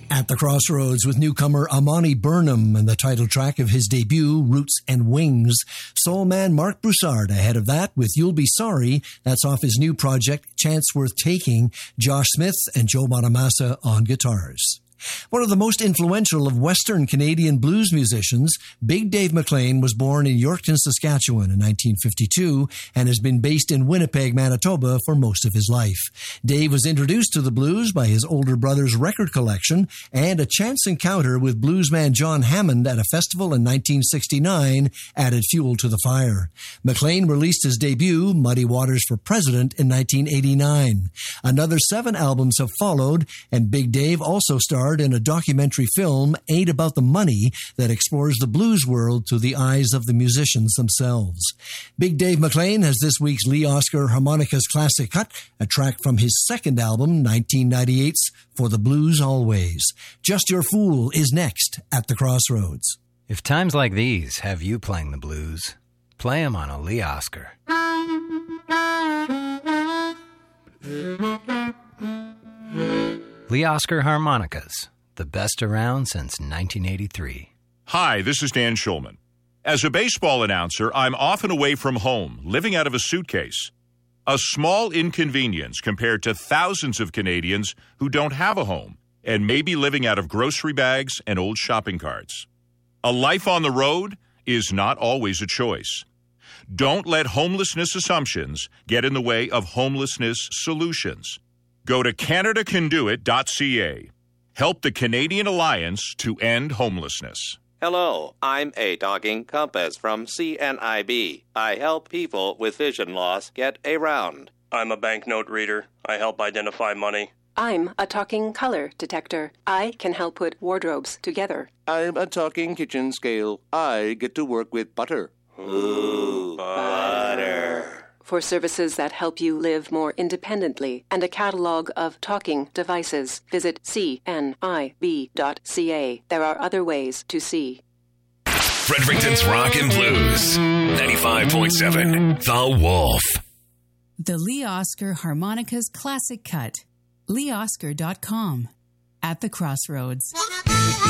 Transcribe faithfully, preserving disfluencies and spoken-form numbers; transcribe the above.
At the Crossroads with newcomer Amani Burnham and the title track of his debut, Roots and Wings. Soul man Mark Broussard ahead of that with You'll Be Sorry. That's off his new project, Chance Worth Taking. Josh Smith and Joe Bonamassa on guitars. One of the most influential of Western Canadian blues musicians, Big Dave McLean was born in Yorkton, Saskatchewan in nineteen fifty-two and has been based in Winnipeg, Manitoba for most of his life. Dave was introduced to the blues by his older brother's record collection, and a chance encounter with bluesman John Hammond at a festival in nineteen sixty-nine added fuel to the fire. McLean released his debut, Muddy Waters for President, in nineteen eighty-nine. Another seven albums have followed, and Big Dave also starred in a documentary film, Ain't About the Money, that explores the blues world through the eyes of the musicians themselves. Big Dave McLean has this week's Lee Oscar Harmonicas Classic Cut, a track from his second album, nineteen ninety-eight's For the Blues Always. Just Your Fool is next at the Crossroads. If times like these have you playing the blues, play 'em on a Lee Oscar. Lee Oscar Harmonicas, the best around since nineteen eighty-three. Hi, this is Dan Schulman. As a baseball announcer, I'm often away from home, living out of a suitcase. A small inconvenience compared to thousands of Canadians who don't have a home and may be living out of grocery bags and old shopping carts. A life on the road is not always a choice. Don't let homelessness assumptions get in the way of homelessness solutions. Go to Canada Can Do It dot C A. Help the Canadian Alliance to End Homelessness. Hello, I'm A. Talking Compass from C N I B. I help people with vision loss get around. I'm a banknote reader. I help identify money. I'm a talking color detector. I can help put wardrobes together. I'm a talking kitchen scale. I get to work with butter. Ooh, butter. For services that help you live more independently and a catalog of talking devices, visit C N I B dot C A. There are other ways to see. Fredericton's Rock and Blues, ninety-five point seven, The Wolf. The Lee Oscar Harmonicas Classic Cut. Lee Oscar dot com. At the Crossroads.